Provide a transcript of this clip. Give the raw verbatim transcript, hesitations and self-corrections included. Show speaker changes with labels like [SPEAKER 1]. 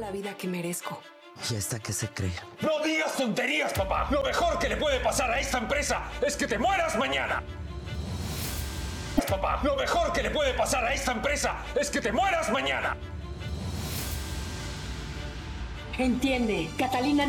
[SPEAKER 1] la vida que merezco.
[SPEAKER 2] ¿Y esta qué se cree?
[SPEAKER 3] ¡No digas tonterías, papá! Lo mejor que le puede pasar a esta empresa es que te mueras mañana. Papá, lo mejor que le puede pasar a esta empresa es que te mueras mañana.
[SPEAKER 1] Entiende, Catalina